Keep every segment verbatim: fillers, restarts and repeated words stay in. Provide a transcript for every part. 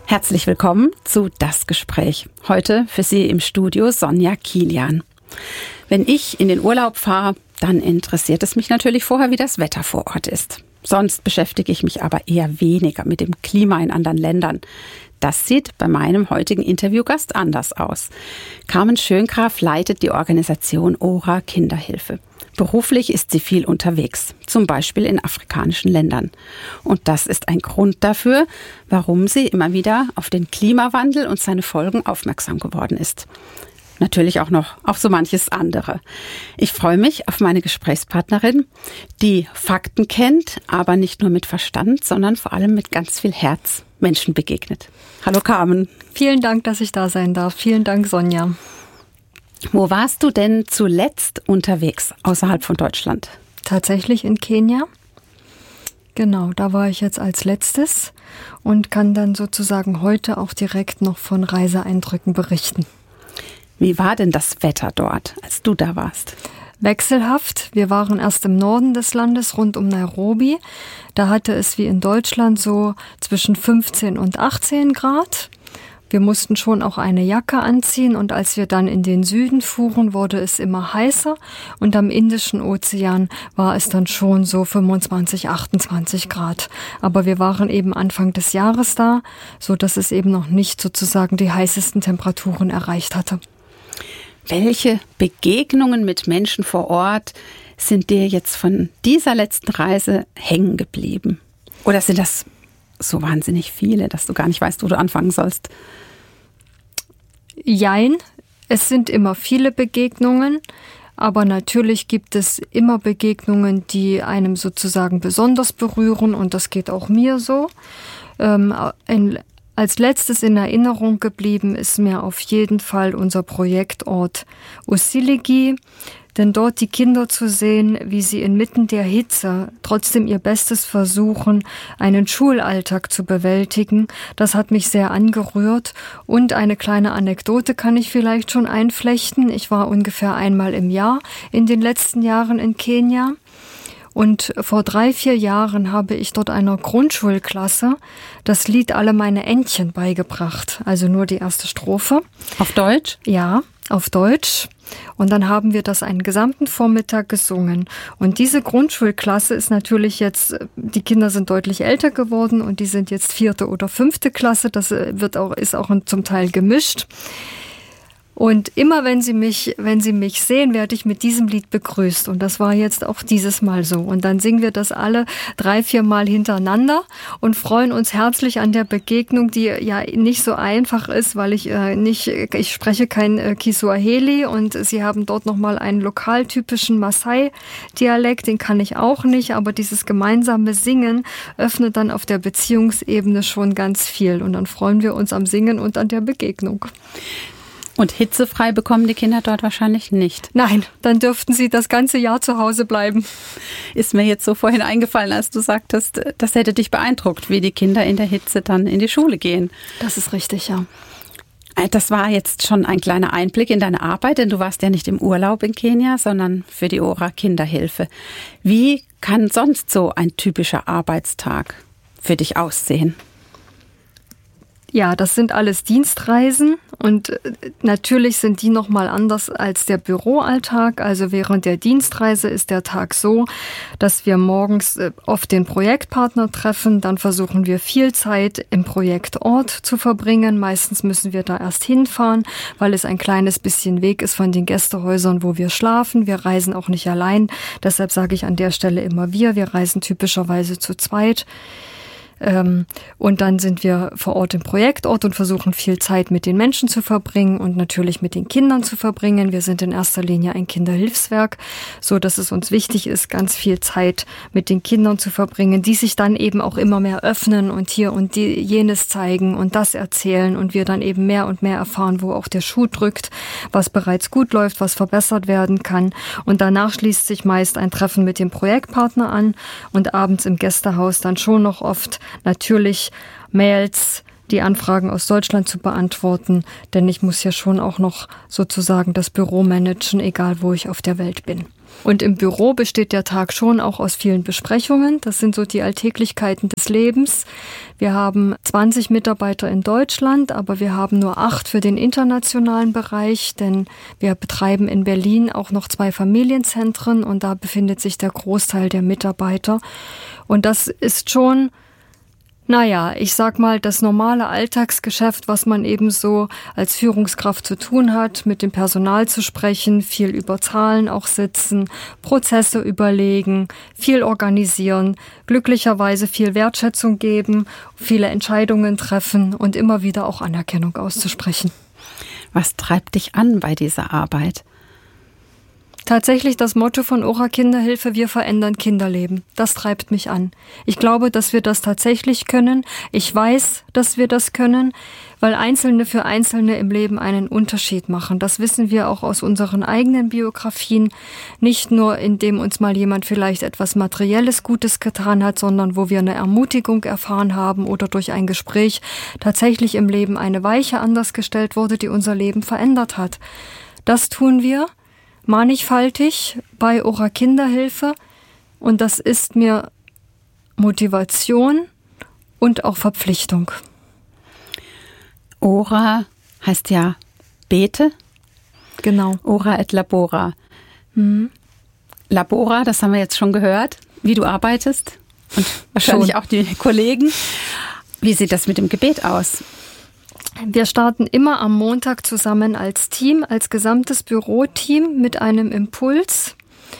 Herzlich willkommen zu Das Gespräch. Heute für Sie im Studio Sonja Kilian. Wenn ich in den Urlaub fahre, dann interessiert es mich natürlich vorher, wie das Wetter vor Ort ist. Sonst beschäftige ich mich aber eher weniger mit dem Klima in anderen Ländern. Das sieht bei meinem heutigen Interviewgast anders aus. Carmen Schöngraf leitet die Organisation Ora Kinderhilfe. Beruflich ist sie viel unterwegs, zum Beispiel in afrikanischen Ländern. Und das ist ein Grund dafür, warum sie immer wieder auf den Klimawandel und seine Folgen aufmerksam geworden ist. Natürlich auch noch auf so manches andere. Ich freue mich auf meine Gesprächspartnerin, die Fakten kennt, aber nicht nur mit Verstand, sondern vor allem mit ganz viel Herz Menschen begegnet. Hallo Carmen. Vielen Dank, dass ich da sein darf. Vielen Dank, Sonja. Wo warst du denn zuletzt unterwegs außerhalb von Deutschland? Tatsächlich in Kenia. Genau, da war ich jetzt als letztes und kann dann sozusagen heute auch direkt noch von Reiseeindrücken berichten. Wie war denn das Wetter dort, als du da warst? Wechselhaft. Wir waren erst im Norden des Landes, rund um Nairobi. Da hatte es wie in Deutschland so zwischen fünfzehn und achtzehn Grad. Wir mussten schon auch eine Jacke anziehen und als wir dann in den Süden fuhren, wurde es immer heißer und am Indischen Ozean war es dann schon so fünfundzwanzig, achtundzwanzig Grad. Aber wir waren eben Anfang des Jahres da, so dass es eben noch nicht sozusagen die heißesten Temperaturen erreicht hatte. Welche Begegnungen mit Menschen vor Ort sind dir jetzt von dieser letzten Reise hängen geblieben? Oder sind das so wahnsinnig viele, dass du gar nicht weißt, wo du anfangen sollst? Jein, es sind immer viele Begegnungen, aber natürlich gibt es immer Begegnungen, die einem sozusagen besonders berühren und das geht auch mir so. Ähm, in, als letztes in Erinnerung geblieben ist mir auf jeden Fall unser Projektort Usiligi. Denn dort die Kinder zu sehen, wie sie inmitten der Hitze trotzdem ihr Bestes versuchen, einen Schulalltag zu bewältigen, das hat mich sehr angerührt. Und eine kleine Anekdote kann ich vielleicht schon einflechten. Ich war ungefähr einmal im Jahr in den letzten Jahren in Kenia. Und vor drei, vier Jahren habe ich dort einer Grundschulklasse das Lied Alle meine Entchen beigebracht. Also nur die erste Strophe. Auf Deutsch? Ja, auf Deutsch. Und dann haben wir das einen gesamten Vormittag gesungen. Und diese Grundschulklasse ist natürlich jetzt, die Kinder sind deutlich älter geworden und die sind jetzt vierte oder fünfte Klasse. Das wird auch, ist auch zum Teil gemischt. Und immer wenn sie mich, wenn sie mich sehen, werde ich mit diesem Lied begrüßt. Und das war jetzt auch dieses Mal so. Und dann singen wir das alle drei, vier Mal hintereinander und freuen uns herzlich an der Begegnung, die ja nicht so einfach ist, weil ich äh, nicht, ich spreche kein äh, Kiswahili und sie haben dort nochmal einen lokaltypischen Maasai-Dialekt, den kann ich auch nicht. Aber dieses gemeinsame Singen öffnet dann auf der Beziehungsebene schon ganz viel. Und dann freuen wir uns am Singen und an der Begegnung. Und hitzefrei bekommen die Kinder dort wahrscheinlich nicht. Nein, dann dürften sie das ganze Jahr zu Hause bleiben. Ist mir jetzt so vorhin eingefallen, als du sagtest, das hätte dich beeindruckt, wie die Kinder in der Hitze dann in die Schule gehen. Das ist richtig, ja. Das war jetzt schon ein kleiner Einblick in deine Arbeit, denn du warst ja nicht im Urlaub in Kenia, sondern für die Ora Kinderhilfe. Wie kann sonst so ein typischer Arbeitstag für dich aussehen? Ja, das sind alles Dienstreisen und natürlich sind die nochmal anders als der Büroalltag. Also während der Dienstreise ist der Tag so, dass wir morgens oft den Projektpartner treffen. Dann versuchen wir viel Zeit im Projektort zu verbringen. Meistens müssen wir da erst hinfahren, weil es ein kleines bisschen Weg ist von den Gästehäusern, wo wir schlafen. Wir reisen auch nicht allein. Deshalb sage ich an der Stelle immer wir. Wir reisen typischerweise zu zweit. Und dann sind wir vor Ort im Projektort und versuchen viel Zeit mit den Menschen zu verbringen und natürlich mit den Kindern zu verbringen. Wir sind in erster Linie ein Kinderhilfswerk, so dass es uns wichtig ist, ganz viel Zeit mit den Kindern zu verbringen, die sich dann eben auch immer mehr öffnen und hier und die, jenes zeigen und das erzählen und wir dann eben mehr und mehr erfahren, wo auch der Schuh drückt, was bereits gut läuft, was verbessert werden kann. Und danach schließt sich meist ein Treffen mit dem Projektpartner an und abends im Gästehaus dann schon noch oft natürlich Mails, die Anfragen aus Deutschland zu beantworten, denn ich muss ja schon auch noch sozusagen das Büro managen, egal wo ich auf der Welt bin. Und im Büro besteht der Tag schon auch aus vielen Besprechungen. Das sind so die Alltäglichkeiten des Lebens. Wir haben zwanzig Mitarbeiter in Deutschland, aber wir haben nur acht für den internationalen Bereich, denn wir betreiben in Berlin auch noch zwei Familienzentren und da befindet sich der Großteil der Mitarbeiter. Und das ist schon, naja, ich sag mal, das normale Alltagsgeschäft, was man eben so als Führungskraft zu tun hat, mit dem Personal zu sprechen, viel über Zahlen auch sitzen, Prozesse überlegen, viel organisieren, glücklicherweise viel Wertschätzung geben, viele Entscheidungen treffen und immer wieder auch Anerkennung auszusprechen. Was treibt dich an bei dieser Arbeit? Tatsächlich das Motto von Ora Kinderhilfe, wir verändern Kinderleben. Das treibt mich an. Ich glaube, dass wir das tatsächlich können. Ich weiß, dass wir das können, weil Einzelne für Einzelne im Leben einen Unterschied machen. Das wissen wir auch aus unseren eigenen Biografien. Nicht nur, indem uns mal jemand vielleicht etwas Materielles Gutes getan hat, sondern wo wir eine Ermutigung erfahren haben oder durch ein Gespräch tatsächlich im Leben eine Weiche anders gestellt wurde, die unser Leben verändert hat. Das tun wir mannigfaltig bei Ora Kinderhilfe und das ist mir Motivation und auch Verpflichtung. Ora heißt ja bete. Genau. Ora et labora. Mhm. Labora, das haben wir jetzt schon gehört, wie du arbeitest und wahrscheinlich schon auch die Kollegen. Wie sieht das mit dem Gebet aus? Wir starten immer am Montag zusammen als Team, als gesamtes Büroteam mit einem Impuls.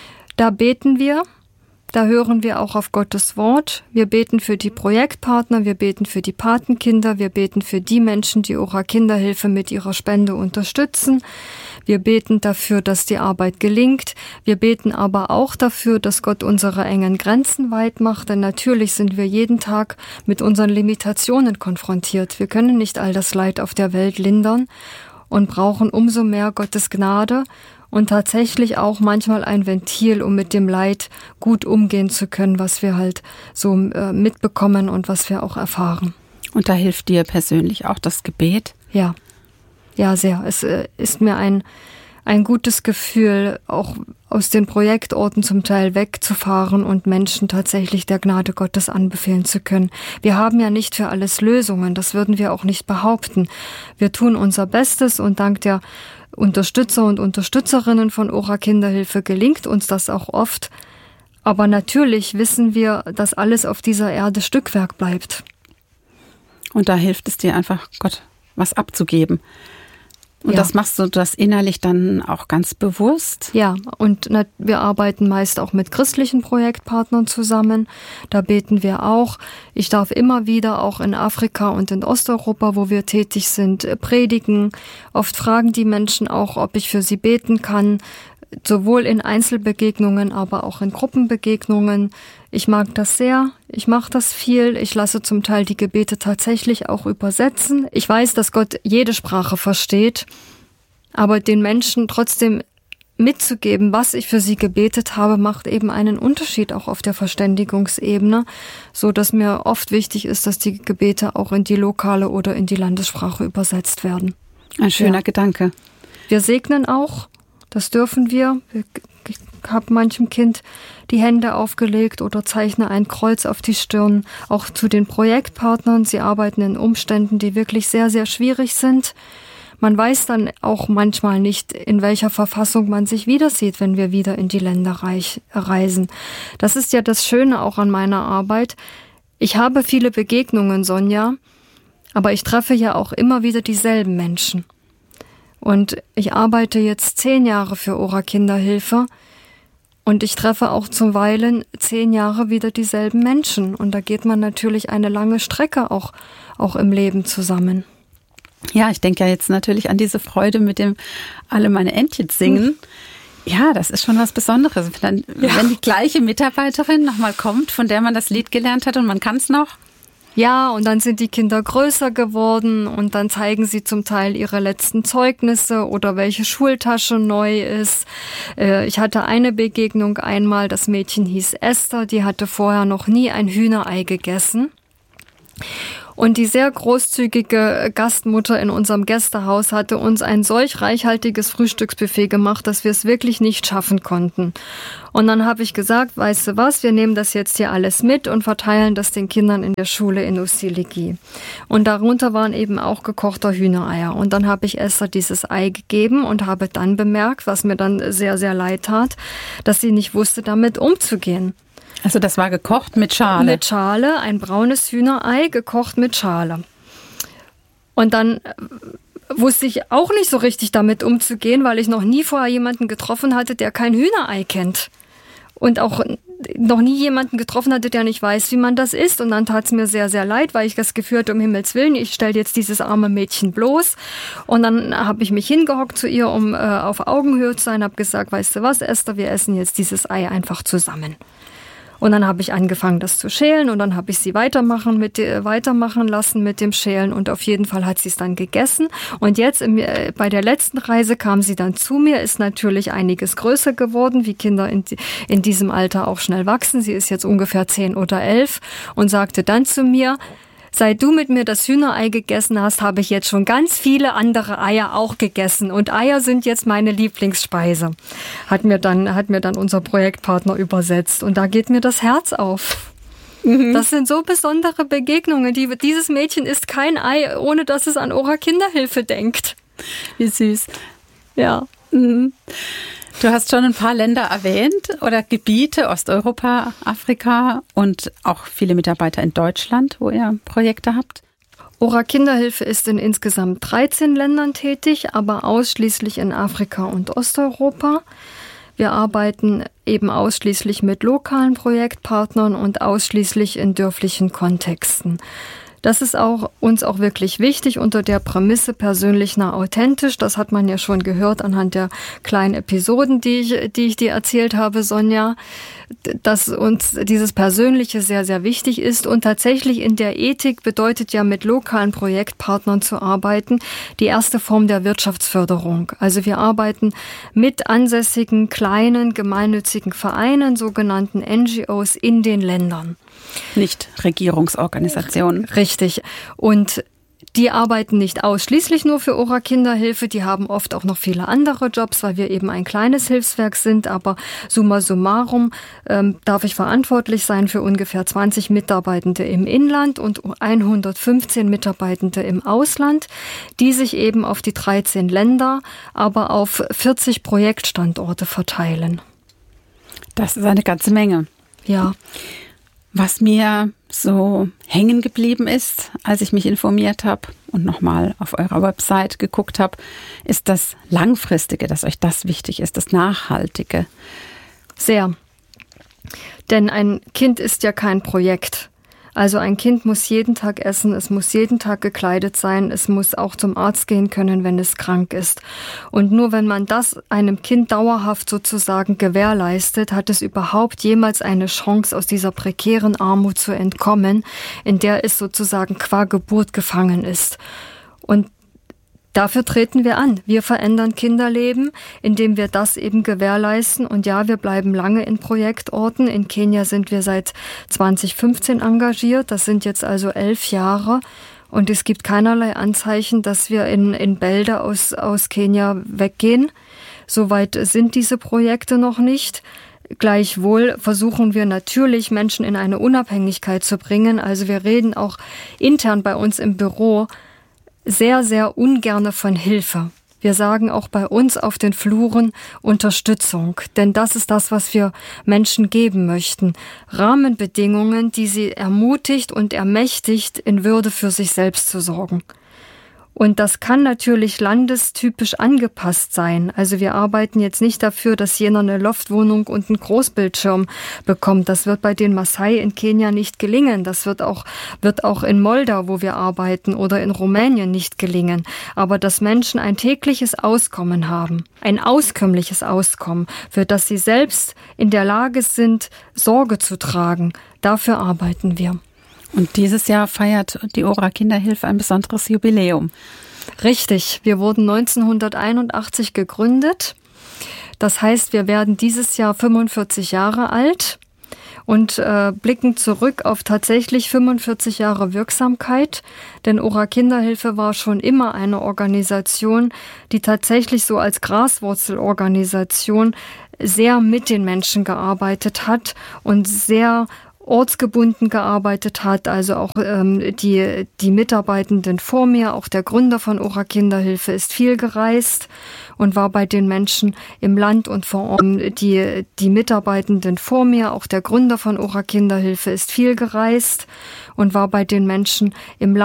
Da beten wir, da hören wir auch auf Gottes Wort. Wir beten für die Projektpartner, wir beten für die Patenkinder, wir beten für die Menschen, die Ora Kinderhilfe mit ihrer Spende unterstützen. Wir beten dafür, dass die Arbeit gelingt. Wir beten aber auch dafür, dass Gott unsere engen Grenzen weit macht. Denn natürlich sind wir jeden Tag mit unseren Limitationen konfrontiert. Wir können nicht all das Leid auf der Welt lindern und brauchen umso mehr Gottes Gnade und tatsächlich auch manchmal ein Ventil, um mit dem Leid gut umgehen zu können, was wir halt so äh, mitbekommen und was wir auch erfahren. Und da hilft dir persönlich auch das Gebet? Ja. Ja, sehr. Es äh, ist mir ein, ein gutes Gefühl, auch aus den Projektorten zum Teil wegzufahren und Menschen tatsächlich der Gnade Gottes anbefehlen zu können. Wir haben ja nicht für alles Lösungen, das würden wir auch nicht behaupten. Wir tun unser Bestes und dank der Unterstützer und Unterstützerinnen von Ora Kinderhilfe gelingt uns das auch oft. Aber natürlich wissen wir, dass alles auf dieser Erde Stückwerk bleibt. Und da hilft es dir einfach, Gott was abzugeben. Und ja. Das machst du das innerlich dann auch ganz bewusst? Ja, und wir arbeiten meist auch mit christlichen Projektpartnern zusammen. Da beten wir auch. Ich darf immer wieder auch in Afrika und in Osteuropa, wo wir tätig sind, predigen. Oft fragen die Menschen auch, ob ich für sie beten kann. Sowohl in Einzelbegegnungen, aber auch in Gruppenbegegnungen. Ich mag das sehr, ich mache das viel, ich lasse zum Teil die Gebete tatsächlich auch übersetzen. Ich weiß, dass Gott jede Sprache versteht, aber den Menschen trotzdem mitzugeben, was ich für sie gebetet habe, macht eben einen Unterschied auch auf der Verständigungsebene, so dass mir oft wichtig ist, dass die Gebete auch in die lokale oder in die Landessprache übersetzt werden. Ein schöner ja. Gedanke. Wir segnen auch. Das dürfen wir. Ich habe manchem Kind die Hände aufgelegt oder zeichne ein Kreuz auf die Stirn. Auch zu den Projektpartnern. Sie arbeiten in Umständen, die wirklich sehr, sehr schwierig sind. Man weiß dann auch manchmal nicht, in welcher Verfassung man sich wieder sieht, wenn wir wieder in die Länder reisen. Das ist ja das Schöne auch an meiner Arbeit. Ich habe viele Begegnungen, Sonja, aber ich treffe ja auch immer wieder dieselben Menschen. Und ich arbeite jetzt zehn Jahre für Ora Kinderhilfe und ich treffe auch zuweilen zehn Jahre wieder dieselben Menschen. Und da geht man natürlich eine lange Strecke auch, auch im Leben zusammen. Ja, ich denke ja jetzt natürlich an diese Freude, mit dem alle meine Entchen singen. Ja, das ist schon was Besonderes. Wenn, dann, ja. wenn die gleiche Mitarbeiterin nochmal kommt, von der man das Lied gelernt hat und man kann es noch. Ja, und dann sind die Kinder größer geworden und dann zeigen sie zum Teil ihre letzten Zeugnisse oder welche Schultasche neu ist. Ich hatte eine Begegnung einmal, das Mädchen hieß Esther, die hatte vorher noch nie ein Hühnerei gegessen. Und die sehr großzügige Gastmutter in unserem Gästehaus hatte uns ein solch reichhaltiges Frühstücksbuffet gemacht, dass wir es wirklich nicht schaffen konnten. Und dann habe ich gesagt, weißt du was, wir nehmen das jetzt hier alles mit und verteilen das den Kindern in der Schule in Usiligi. Und darunter waren eben auch gekochter Hühnereier. Und dann habe ich Esther dieses Ei gegeben und habe dann bemerkt, was mir dann sehr, sehr leid tat, dass sie nicht wusste, damit umzugehen. Also das war gekocht mit Schale? Mit Schale, ein braunes Hühnerei, gekocht mit Schale. Und dann wusste ich auch nicht so richtig damit umzugehen, weil ich noch nie vorher jemanden getroffen hatte, der kein Hühnerei kennt. Und auch noch nie jemanden getroffen hatte, der nicht weiß, wie man das isst. Und dann tat es mir sehr, sehr leid, weil ich das Gefühl hatte, um Himmels Willen, ich stelle jetzt dieses arme Mädchen bloß. Und dann habe ich mich hingehockt zu ihr, um äh, auf Augenhöhe zu sein, habe gesagt, weißt du was, Esther, wir essen jetzt dieses Ei einfach zusammen. Und dann habe ich angefangen, das zu schälen und dann habe ich sie weitermachen, mit, äh, weitermachen lassen mit dem Schälen und auf jeden Fall hat sie es dann gegessen. Und jetzt im, äh, bei der letzten Reise kam sie dann zu mir, ist natürlich einiges größer geworden, wie Kinder in, in diesem Alter auch schnell wachsen. Sie ist jetzt ungefähr zehn oder elf und sagte dann zu mir, seit du mit mir das Hühnerei gegessen hast, habe ich jetzt schon ganz viele andere Eier auch gegessen. Und Eier sind jetzt meine Lieblingsspeise. Hat mir dann, hat mir dann unser Projektpartner übersetzt. Und da geht mir das Herz auf. Mhm. Das sind so besondere Begegnungen. Die, dieses Mädchen isst kein Ei, ohne dass es an Ora Kinderhilfe denkt. Wie süß. Ja. Mhm. Du hast schon ein paar Länder erwähnt oder Gebiete, Osteuropa, Afrika und auch viele Mitarbeiter in Deutschland, wo ihr Projekte habt. Ora Kinderhilfe ist in insgesamt dreizehn Ländern tätig, aber ausschließlich in Afrika und Osteuropa. Wir arbeiten eben ausschließlich mit lokalen Projektpartnern und ausschließlich in dörflichen Kontexten. Das ist auch uns auch wirklich wichtig unter der Prämisse persönlich nah authentisch. Das hat man ja schon gehört anhand der kleinen Episoden, die ich, die ich dir erzählt habe, Sonja, dass uns dieses Persönliche sehr, sehr wichtig ist. Und tatsächlich in der Ethik bedeutet ja mit lokalen Projektpartnern zu arbeiten die erste Form der Wirtschaftsförderung. Also wir arbeiten mit ansässigen, kleinen, gemeinnützigen Vereinen, sogenannten N G Os in den Ländern. Nicht Regierungsorganisationen. Richtig. Und die arbeiten nicht ausschließlich nur für Ora Kinderhilfe, die haben oft auch noch viele andere Jobs, weil wir eben ein kleines Hilfswerk sind, aber summa summarum ähm, darf ich verantwortlich sein für ungefähr zwanzig Mitarbeitende im Inland und hundertfünfzehn Mitarbeitende im Ausland, die sich eben auf die dreizehn Länder, aber auf vierzig Projektstandorte verteilen. Das ist eine ganze Menge. Ja. Was mir so hängen geblieben ist, als ich mich informiert habe und nochmal auf eurer Website geguckt habe, ist das Langfristige, dass euch das wichtig ist, das Nachhaltige. Sehr. Denn ein Kind ist ja kein Projekt. Also ein Kind muss jeden Tag essen, es muss jeden Tag gekleidet sein, es muss auch zum Arzt gehen können, wenn es krank ist. Und nur wenn man das einem Kind dauerhaft sozusagen gewährleistet, hat es überhaupt jemals eine Chance, aus dieser prekären Armut zu entkommen, in der es sozusagen qua Geburt gefangen ist. Und dafür treten wir an. Wir verändern Kinderleben, indem wir das eben gewährleisten. Und ja, wir bleiben lange in Projektorten. In Kenia sind wir seit zwanzig fünfzehn engagiert. Das sind jetzt also elf Jahre. Und es gibt keinerlei Anzeichen, dass wir in, in Bälde aus, aus Kenia weggehen. Soweit sind diese Projekte noch nicht. Gleichwohl versuchen wir natürlich, Menschen in eine Unabhängigkeit zu bringen. Also wir reden auch intern bei uns im Büro sehr, sehr ungerne von Hilfe. Wir sagen auch bei uns auf den Fluren Unterstützung, denn das ist das, was wir Menschen geben möchten. Rahmenbedingungen, die sie ermutigt und ermächtigt, in Würde für sich selbst zu sorgen. Und das kann natürlich landestypisch angepasst sein. Also wir arbeiten jetzt nicht dafür, dass jener eine Loftwohnung und einen Großbildschirm bekommt. Das wird bei den Maasai in Kenia nicht gelingen. Das wird auch, wird auch in Moldau, wo wir arbeiten, oder in Rumänien nicht gelingen. Aber dass Menschen ein tägliches Auskommen haben, ein auskömmliches Auskommen, für das sie selbst in der Lage sind, Sorge zu tragen, dafür arbeiten wir. Und dieses Jahr feiert die Ora Kinderhilfe ein besonderes Jubiläum. Richtig, wir wurden neunzehnhunderteinundachtzig gegründet. Das heißt, wir werden dieses Jahr fünfundvierzig Jahre alt. und äh, blicken zurück auf tatsächlich fünfundvierzig Jahre Wirksamkeit. Denn Ora Kinderhilfe war schon immer eine Organisation, die tatsächlich so als Graswurzelorganisation sehr mit den Menschen gearbeitet hat und sehr ortsgebunden gearbeitet hat, also auch ähm, die, die Mitarbeitenden vor mir, auch der Gründer von Ora Kinderhilfe ist viel gereist und war bei den Menschen im Land und vor Ort. Die, die Mitarbeitenden vor mir, auch der Gründer von Ora Kinderhilfe ist viel gereist und war bei den Menschen im Land